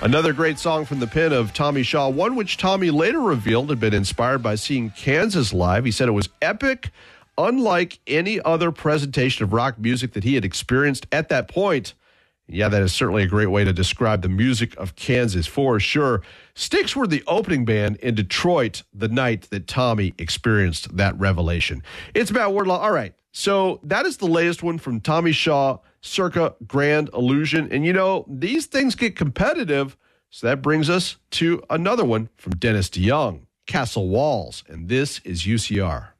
Another great song from the pen of Tommy Shaw, one which Tommy later revealed had been inspired by seeing Kansas live. He said it was epic, unlike any other presentation of rock music that he had experienced at that point. Yeah, that is certainly a great way to describe the music of Kansas for sure. Styx were the opening band in Detroit the night that Tommy experienced that revelation. It's Matt Wardlaw. All right, so that is the latest one from Tommy Shaw, circa Grand Illusion. And, you know, these things get competitive, so that brings us to another one from Dennis DeYoung, Castle Walls. And this is UCR.